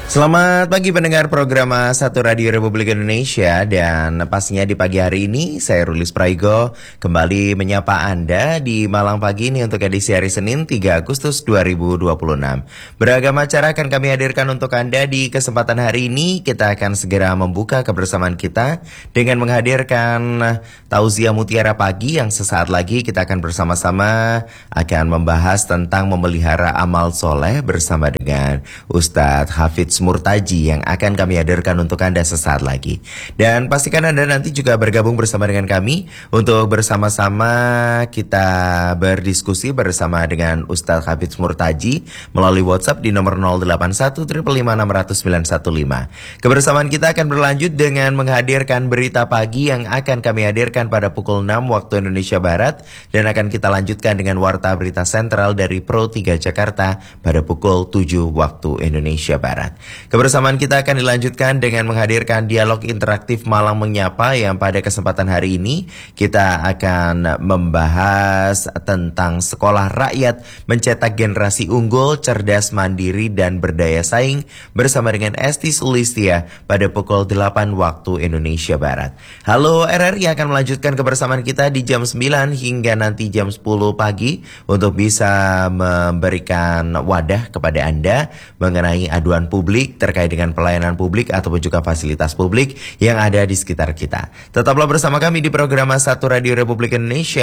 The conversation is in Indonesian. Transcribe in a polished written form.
Selamat pagi pendengar program Satu Radio Republik Indonesia. Dan pastinya di pagi hari ini saya Rulis Praigo kembali menyapa Anda di Malang Pagi ini untuk edisi hari Senin 3 Agustus 2026. Beragam acara akan kami hadirkan untuk Anda di kesempatan hari ini. Kita akan segera membuka kebersamaan kita dengan menghadirkan Tauziah Mutiara Pagi yang sesaat lagi kita akan bersama-sama akan membahas tentang memelihara amal soleh bersama dengan Ustadz Hafidz Murtaji yang akan kami hadirkan untuk Anda sesaat lagi. Dan pastikan Anda nanti juga bergabung bersama dengan kami untuk bersama-sama kita berdiskusi bersama dengan Ustadz Hafidz Murtaji melalui WhatsApp di nomor 081555600915. Kebersamaan kita akan berlanjut dengan menghadirkan berita pagi yang akan kami hadirkan pada pukul 6 waktu Indonesia Barat dan akan kita lanjutkan dengan warta berita sentral dari Pro 3 Jakarta pada pukul 7 waktu Indonesia Barat. Kebersamaan kita akan dilanjutkan dengan menghadirkan dialog interaktif Malang Menyapa yang pada kesempatan hari ini kita akan membahas tentang sekolah rakyat mencetak generasi unggul, cerdas, mandiri, dan berdaya saing bersama dengan Esti Sulistia pada pukul 8 waktu Indonesia Barat. Halo RRI akan melanjutkan kebersamaan kita di jam 9 hingga nanti jam 10 pagi untuk bisa memberikan wadah kepada Anda mengenai aduan publik terkait dengan pelayanan publik ataupun juga fasilitas publik yang ada di sekitar kita. Tetaplah bersama kami di program Satu Radio Republik Indonesia.